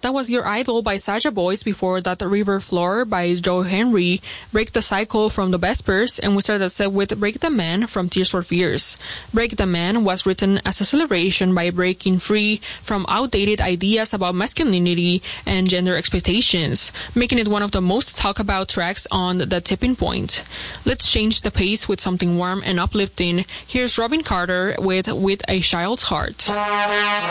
That was Your Idol by Saja Boys. Before that, River Floor by Joe Henry. Break the Cycle from the Vespers. And we started that set with Break the Man from Tears for Fears. Break the Man was written as a celebration by breaking free from outdated ideas about masculinity and gender expectations, making it one of the most talked about tracks on The Tipping Point. Let's change the pace with something warm and uplifting. Here's Robin Carter with A Child's Heart.